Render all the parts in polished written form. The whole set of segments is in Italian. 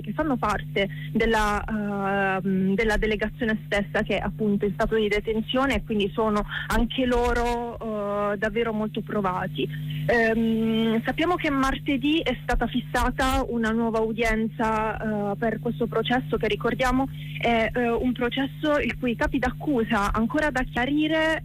che fanno parte della delegazione stessa, che è appunto in stato di detenzione, e quindi sono anche loro davvero molto provati. Sappiamo che martedì è stata fissata una nuova udienza per questo processo, che ricordiamo è un processo il cui capi d'accusa ancora da chiarire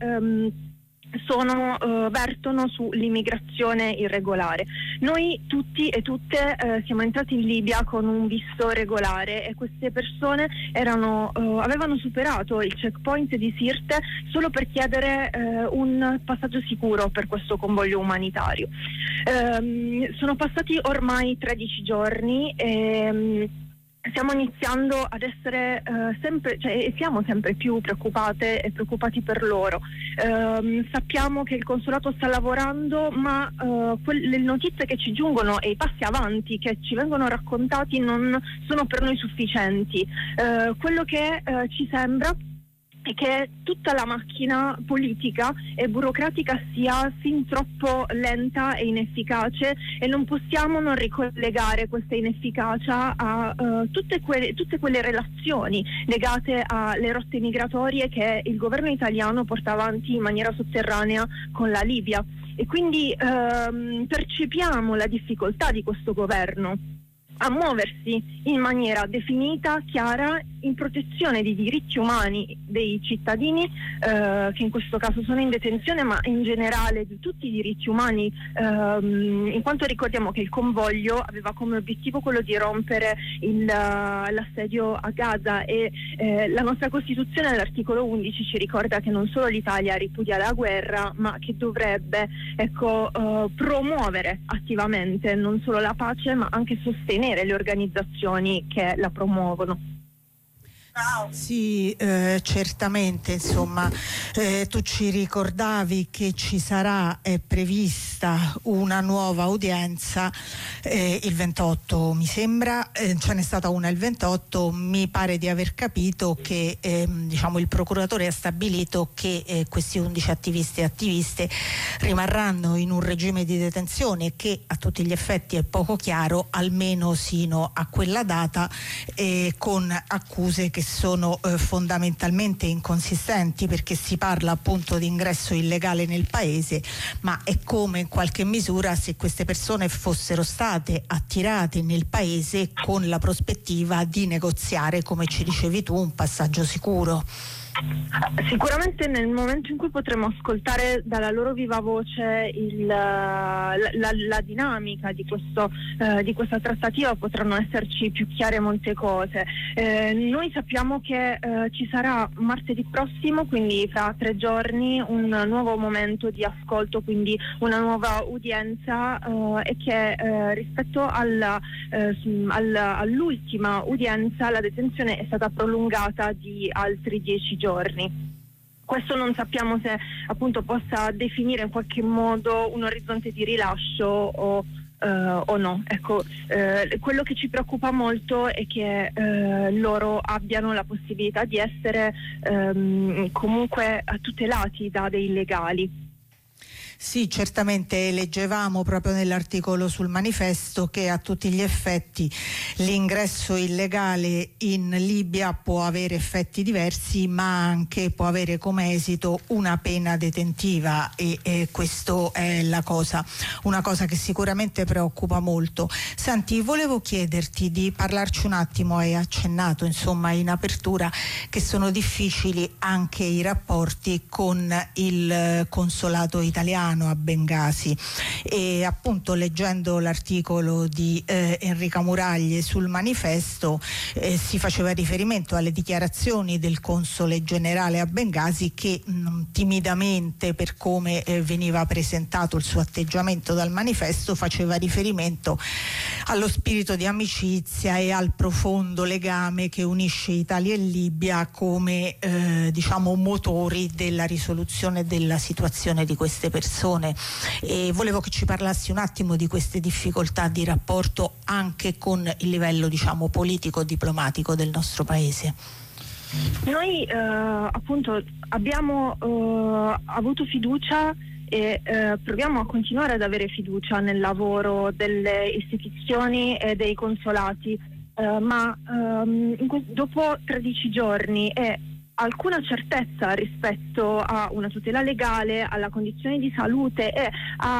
vertono sull'immigrazione irregolare. Noi tutti e tutte siamo entrati in Libia con un visto regolare, e queste persone avevano superato il checkpoint di Sirte solo per chiedere un passaggio sicuro per questo convoglio umanitario. Sono passati ormai 13 giorni e stiamo iniziando ad essere siamo sempre più preoccupate e preoccupati per loro. Sappiamo che il consolato sta lavorando, ma le notizie che ci giungono e i passi avanti che ci vengono raccontati non sono per noi sufficienti. Quello che ci sembra è che tutta la macchina politica e burocratica sia fin troppo lenta e inefficace, e non possiamo non ricollegare questa inefficacia a tutte quelle relazioni legate alle rotte migratorie che il governo italiano porta avanti in maniera sotterranea con la Libia. E quindi percepiamo la difficoltà di questo governo a muoversi in maniera definita, chiara, in protezione dei diritti umani dei cittadini che in questo caso sono in detenzione, ma in generale di tutti i diritti umani, in quanto ricordiamo che il convoglio aveva come obiettivo quello di rompere l'assedio a Gaza, e la nostra Costituzione all'articolo 11 ci ricorda che non solo l'Italia ripudia la guerra, ma che dovrebbe promuovere attivamente non solo la pace, ma anche sostenere le organizzazioni che la promuovono. Sì, certamente, insomma, tu ci ricordavi che ci sarà prevista una nuova udienza il 28, mi sembra, ce n'è stata una il 28, mi pare di aver capito che il procuratore ha stabilito che questi 11 attivisti e attiviste rimarranno in un regime di detenzione che a tutti gli effetti è poco chiaro, almeno sino a quella data, con accuse che sono fondamentalmente inconsistenti, perché si parla appunto di ingresso illegale nel paese, ma è come in qualche misura se queste persone fossero state attirate nel paese con la prospettiva di negoziare, come ci dicevi tu, un passaggio sicuro. Sicuramente nel momento in cui potremo ascoltare dalla loro viva voce la dinamica di questa trattativa, potranno esserci più chiare molte cose. Noi sappiamo che ci sarà martedì prossimo, quindi fra 3 giorni, un nuovo momento di ascolto, quindi una nuova udienza, e che rispetto all'ultima udienza la detenzione è stata prolungata di altri 10 giorni. Questo non sappiamo se appunto possa definire in qualche modo un orizzonte di rilascio o no. Ecco, quello che ci preoccupa molto è che loro abbiano la possibilità di essere comunque tutelati da dei illegali. Sì, certamente leggevamo proprio nell'articolo sul Manifesto che a tutti gli effetti l'ingresso illegale in Libia può avere effetti diversi, ma anche può avere come esito una pena detentiva, e questo è una cosa che sicuramente preoccupa molto. Senti, volevo chiederti di parlarci un attimo, hai accennato insomma in apertura che sono difficili anche i rapporti con il consolato italiano a Bengasi, e appunto leggendo l'articolo di Enrica Muraglie sul Manifesto si faceva riferimento alle dichiarazioni del console generale a Bengasi che timidamente, per come veniva presentato il suo atteggiamento dal Manifesto, faceva riferimento allo spirito di amicizia e al profondo legame che unisce Italia e Libia come motori della risoluzione della situazione di queste persone. E volevo che ci parlassi un attimo di queste difficoltà di rapporto anche con il livello politico diplomatico del nostro paese. Noi appunto abbiamo avuto fiducia e proviamo a continuare ad avere fiducia nel lavoro delle istituzioni e dei consolati dopo 13 giorni e alcuna certezza rispetto a una tutela legale, alla condizione di salute e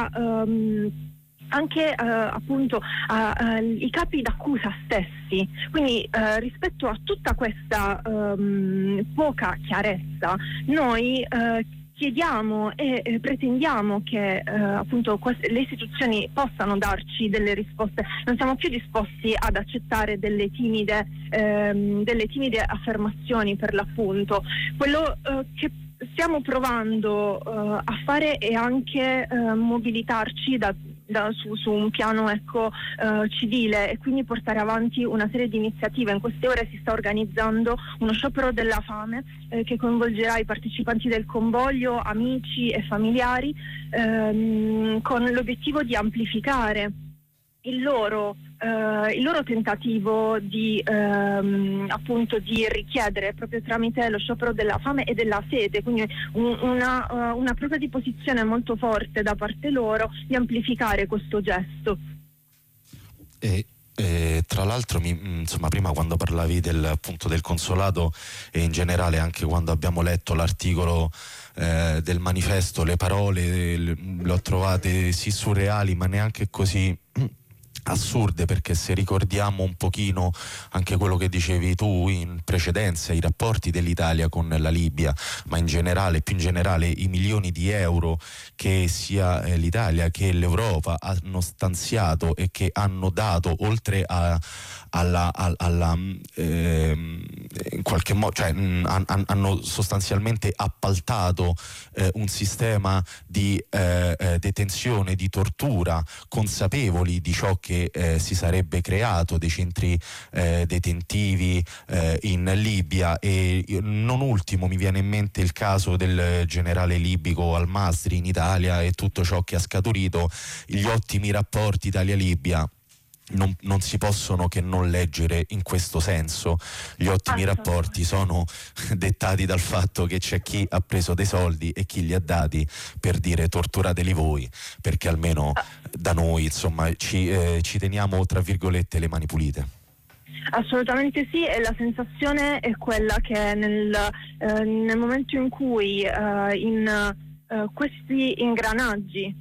anche appunto ai capi d'accusa stessi. Quindi rispetto a tutta questa poca chiarezza, noi chiediamo e pretendiamo che appunto le istituzioni possano darci delle risposte. Non siamo più disposti ad accettare delle timide affermazioni, per l'appunto. Quello che stiamo provando a fare è anche mobilitarci su un piano civile, e quindi portare avanti una serie di iniziative. In queste ore si sta organizzando uno sciopero della fame che coinvolgerà i partecipanti del convoglio, amici e familiari, con l'obiettivo di amplificare il loro tentativo di appunto di richiedere, proprio tramite lo sciopero della fame e della sete, quindi una presa di posizione molto forte da parte loro di amplificare questo gesto. Tra l'altro prima, quando parlavi del consolato, e in generale anche quando abbiamo letto l'articolo del manifesto, le parole le ho trovate sì surreali, ma neanche così assurde, perché se ricordiamo un pochino anche quello che dicevi tu in precedenza, i rapporti dell'Italia con la Libia, ma in generale, più in generale, i milioni di euro che sia l'Italia che l'Europa hanno stanziato e che hanno dato, oltre in qualche modo, cioè hanno sostanzialmente appaltato un sistema di detenzione, di tortura, consapevoli di ciò che si sarebbe creato, dei centri detentivi in Libia. E non ultimo mi viene in mente il caso del generale libico Al-Masri in Italia e tutto ciò che ha scaturito. Gli ottimi rapporti Italia-Libia non si possono che non leggere in questo senso. Gli ottimi rapporti sono dettati dal fatto che c'è chi ha preso dei soldi e chi li ha dati per dire torturateli voi, perché almeno da noi insomma ci teniamo, tra virgolette, le mani pulite. Assolutamente sì, e la sensazione è quella che nel momento in cui in questi ingranaggi,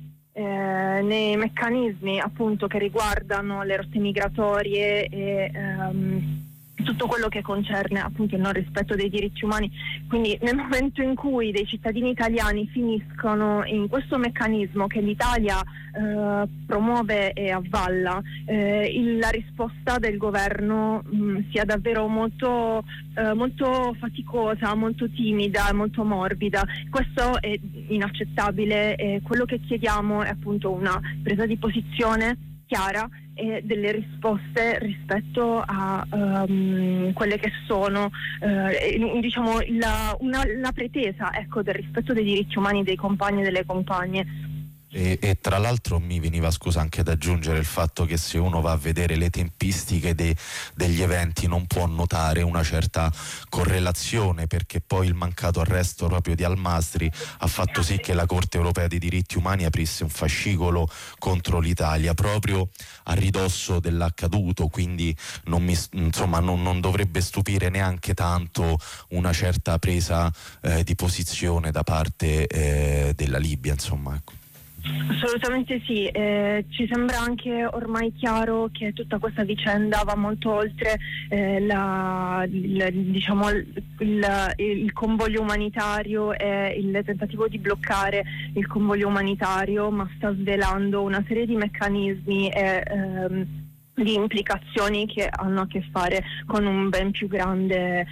nei meccanismi appunto che riguardano le rotte migratorie e tutto quello che concerne appunto il non rispetto dei diritti umani, quindi nel momento in cui dei cittadini italiani finiscono in questo meccanismo che l'Italia promuove e avvalla, la risposta del governo sia davvero molto faticosa, molto timida, molto morbida. Questo è inaccettabile, e quello che chiediamo è appunto una presa di posizione chiara e delle risposte rispetto a quelle che sono diciamo la pretesa, ecco, del rispetto dei diritti umani dei compagni e delle compagne. E tra l'altro mi veniva, scusa, anche da aggiungere il fatto che se uno va a vedere le tempistiche degli eventi non può notare una certa correlazione, perché poi il mancato arresto proprio di Al-Masri ha fatto sì che la Corte Europea dei Diritti Umani aprisse un fascicolo contro l'Italia proprio a ridosso dell'accaduto, quindi non dovrebbe stupire neanche tanto una certa presa di posizione da parte della Libia, insomma, ecco. Assolutamente sì, ci sembra anche ormai chiaro che tutta questa vicenda va molto oltre il convoglio umanitario e il tentativo di bloccare il convoglio umanitario, ma sta svelando una serie di meccanismi e di implicazioni che hanno a che fare con un ben più grande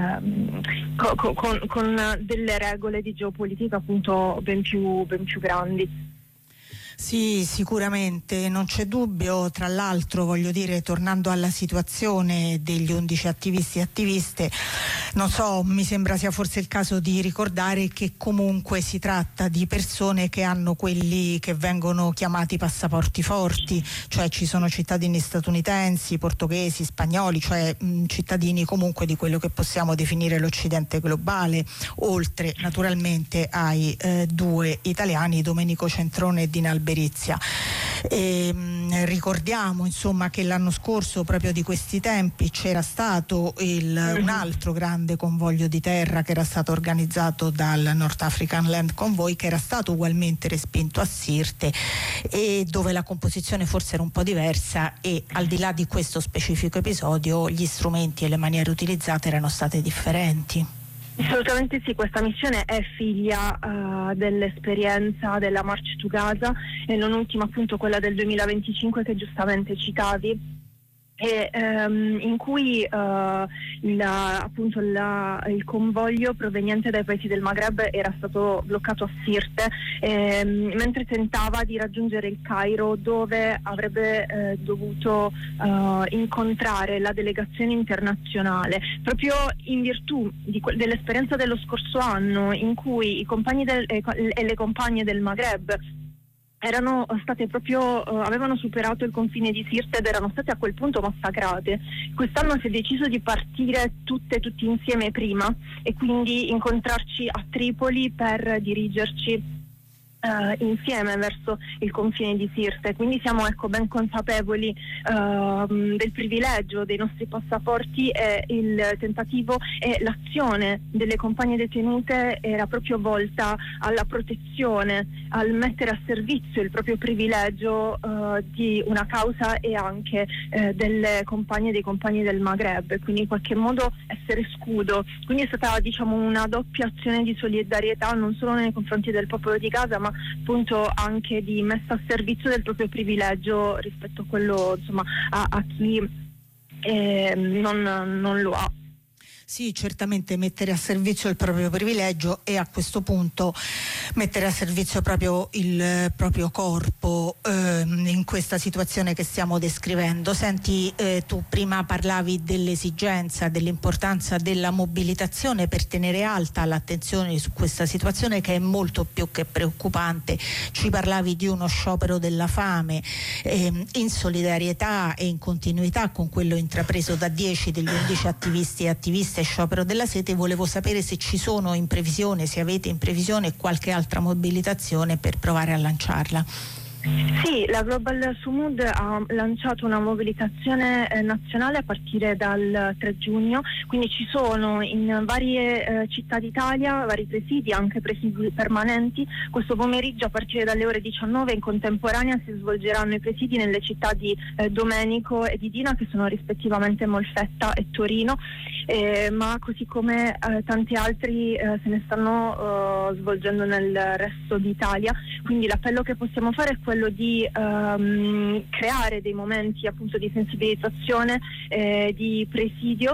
con delle regole di geopolitica appunto ben più grandi. Sì, sicuramente, non c'è dubbio. Tra l'altro, voglio dire, tornando alla situazione degli 11 attivisti e attiviste, Non so, mi sembra sia forse il caso di ricordare che comunque si tratta di persone che hanno quelli che vengono chiamati passaporti forti, cioè ci sono cittadini statunitensi, portoghesi, spagnoli, cioè cittadini comunque di quello che possiamo definire l'Occidente globale, oltre naturalmente ai due italiani, Domenico Centrone e Dina Alberizia. Ricordiamo insomma che l'anno scorso proprio di questi tempi c'era stato un altro grande convoglio di terra che era stato organizzato dal North African Land Convoy, che era stato ugualmente respinto a Sirte e dove la composizione forse era un po' diversa, e al di là di questo specifico episodio gli strumenti e le maniere utilizzate erano state differenti. Assolutamente sì, questa missione è figlia dell'esperienza della March to Gaza, e non ultima appunto quella del 2025 che giustamente citavi, e in cui il convoglio proveniente dai paesi del Maghreb era stato bloccato a Sirte mentre tentava di raggiungere il Cairo, dove avrebbe dovuto incontrare la delegazione internazionale, proprio in virtù dell'esperienza dello scorso anno, in cui i compagni e le compagne del Maghreb erano state avevano superato il confine di Sirte ed erano state a quel punto massacrate. Quest'anno si è deciso di partire tutti insieme prima e quindi incontrarci a Tripoli per dirigerci insieme verso il confine di Sirte. Quindi siamo ben consapevoli del privilegio dei nostri passaporti, e il tentativo e l'azione delle compagne detenute era proprio volta alla protezione, al mettere a servizio il proprio privilegio di una causa e anche delle compagne e dei compagni del Maghreb, quindi in qualche modo essere scudo. Quindi è stata una doppia azione di solidarietà, non solo nei confronti del popolo di Gaza, ma appunto anche di messa a servizio del proprio privilegio rispetto a quello a chi non lo ha. Sì, certamente mettere a servizio il proprio privilegio e a questo punto mettere a servizio proprio il proprio corpo in questa situazione che stiamo descrivendo. Senti, tu prima parlavi dell'esigenza, dell'importanza della mobilitazione per tenere alta l'attenzione su questa situazione che è molto più che preoccupante. Ci parlavi di uno sciopero della fame in solidarietà e in continuità con quello intrapreso da 10 degli 11 attivisti e attiviste sciopero della sete. Volevo sapere se ci sono in previsione, se avete in previsione qualche altra mobilitazione per provare a lanciarla. Sì, la Global Sumud ha lanciato una mobilitazione nazionale a partire dal 3 giugno, quindi ci sono in varie città d'Italia, vari presidi, anche presidi permanenti. Questo pomeriggio a partire dalle ore 19 in contemporanea si svolgeranno i presidi nelle città di Domenico e di Dina, che sono rispettivamente Molfetta e Torino, ma così come tanti altri se ne stanno svolgendo nel resto d'Italia. Quindi l'appello che possiamo fare è quello di creare dei momenti appunto di sensibilizzazione, di presidio,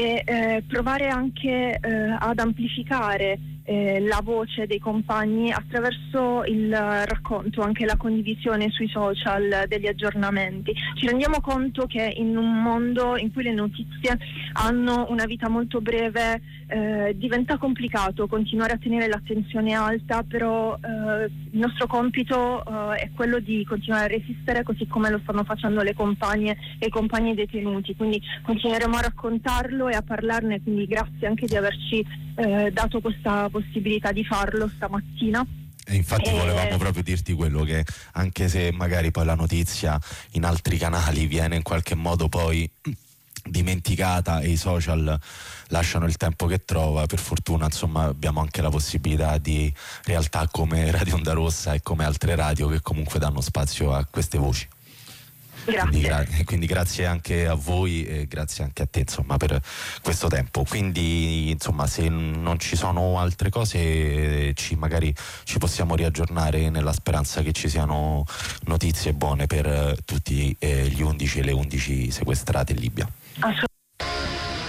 e provare anche ad amplificare la voce dei compagni attraverso il racconto, anche la condivisione sui social degli aggiornamenti. Ci rendiamo conto che in un mondo in cui le notizie hanno una vita molto breve diventa complicato continuare a tenere l'attenzione alta, però il nostro compito è quello di continuare a resistere, così come lo stanno facendo le compagne e i compagni detenuti. Quindi continueremo a raccontarlo e a parlarne, quindi grazie anche di averci dato questa possibilità di farlo stamattina. E infatti volevamo proprio dirti quello, che anche se magari poi la notizia in altri canali viene in qualche modo poi dimenticata e i social lasciano il tempo che trova, per fortuna insomma abbiamo anche la possibilità di realtà come Radio Onda Rossa e come altre radio che comunque danno spazio a queste voci. Quindi grazie anche a voi e grazie anche a te insomma per questo tempo. Quindi insomma, se non ci sono altre cose magari ci possiamo riaggiornare nella speranza che ci siano notizie buone per tutti gli 11 e le 11 sequestrati in Libia.